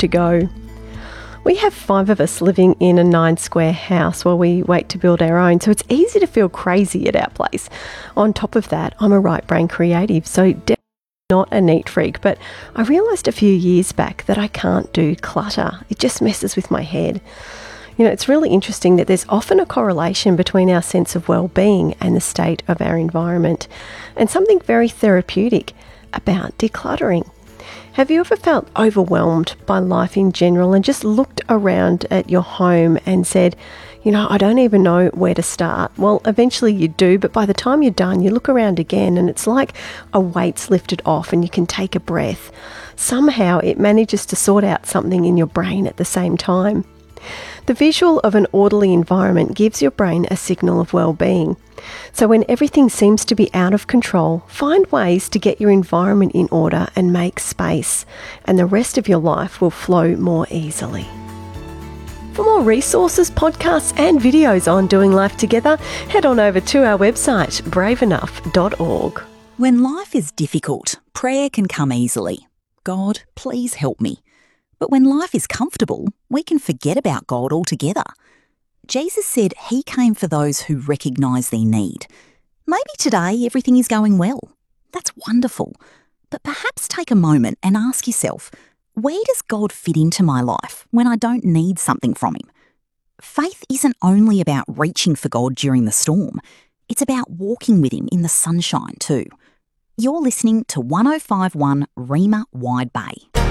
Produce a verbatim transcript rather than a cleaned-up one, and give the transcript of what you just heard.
to go. We have five of us living in a nine square house while we wait to build our own, so it's easy to feel crazy at our place. On top of that, I'm a right brain creative, so definitely not a neat freak, but I realised a few years back that I can't do clutter. It just messes with my head. You know, it's really interesting that there's often a correlation between our sense of well-being and the state of our environment, and something very therapeutic about decluttering. Have you ever felt overwhelmed by life in general and just looked around at your home and said, you know, I don't even know where to start? Well, eventually you do, but by the time you're done, you look around again and it's like a weight's lifted off and you can take a breath. Somehow it manages to sort out something in your brain at the same time. The visual of an orderly environment gives your brain a signal of well-being. So when everything seems to be out of control, find ways to get your environment in order and make space, and the rest of your life will flow more easily. For more resources, podcasts and videos on doing life together, head on over to our website, brave enough dot org. When life is difficult, prayer can come easily. God, please help me. But when life is comfortable, we can forget about God altogether. Jesus said he came for those who recognise their need. Maybe today everything is going well. That's wonderful. But perhaps take a moment and ask yourself, where does God fit into my life when I don't need something from him? Faith isn't only about reaching for God during the storm. It's about walking with him in the sunshine too. You're listening to one oh five point one Rhema Wide Bay.